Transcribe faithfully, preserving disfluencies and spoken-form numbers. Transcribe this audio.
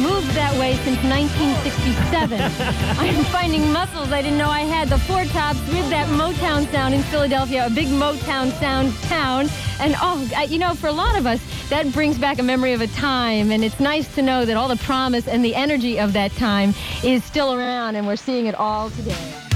moved that way since nineteen sixty-seven. I'm finding muscles I didn't know I had. The Four Tops with that Motown sound in Philadelphia, a big Motown sound town. And, oh, you know, for a lot of us, that brings back a memory of a time. And it's nice to know that all the promise and the energy of that time is still around, and we're seeing it all today.